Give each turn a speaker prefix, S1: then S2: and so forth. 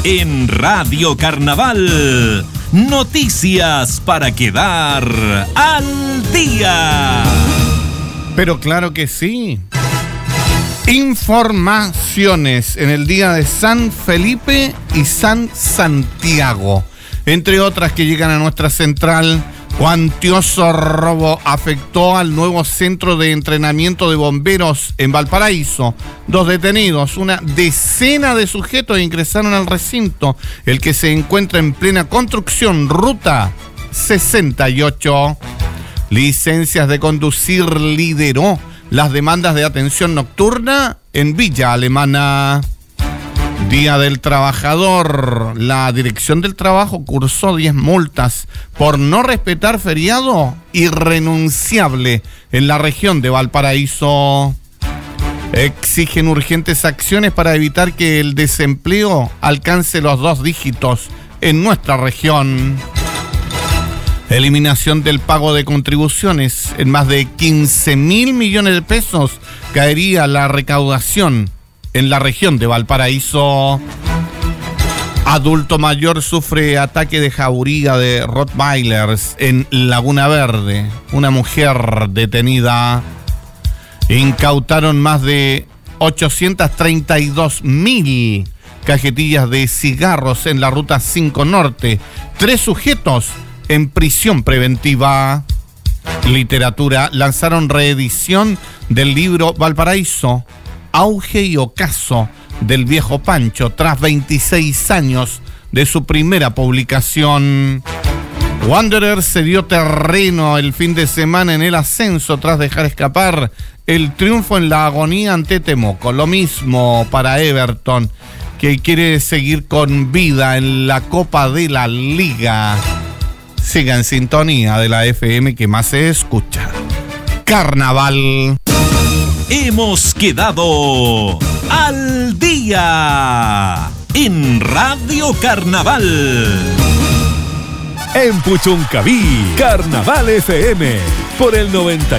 S1: En Radio Carnaval, noticias para quedar al día.
S2: Pero claro que sí. Informaciones en el día de San Felipe y San Santiago, entre otras que llegan a nuestra central. Cuantioso robo afectó al nuevo centro de entrenamiento de bomberos en Valparaíso. 2 detenidos, una decena de sujetos ingresaron al recinto, el que se encuentra en plena construcción, ruta 68. Licencias de conducir lideró las demandas de atención nocturna en Villa Alemana. Día del Trabajador. La Dirección del Trabajo cursó 10 multas por no respetar feriado irrenunciable en la región de Valparaíso. Exigen urgentes acciones para evitar que el desempleo alcance los 2 dígitos en nuestra región. Eliminación del pago de contribuciones. En más de 15.000 millones de pesos caería la recaudación en la región de Valparaíso. Adulto mayor sufre ataque de jauría de Rottweilers en Laguna Verde. Una mujer detenida. Incautaron más de 832.000 cajetillas de cigarros en la Ruta 5 Norte. 3 sujetos en prisión preventiva. Literatura. Lanzaron reedición del libro Valparaíso, Auge y Ocaso del Viejo Pancho, tras 26 años de su primera publicación. Wanderers se dio terreno el fin de semana en el ascenso tras dejar escapar el triunfo en la agonía ante Temuco. Lo mismo para Everton, que quiere seguir con vida en la Copa de la Liga. Siga en sintonía de la FM que más se escucha. Carnaval.
S1: Hemos quedado al día en Radio Carnaval.
S3: En Puchuncaví, Carnaval FM por el 91.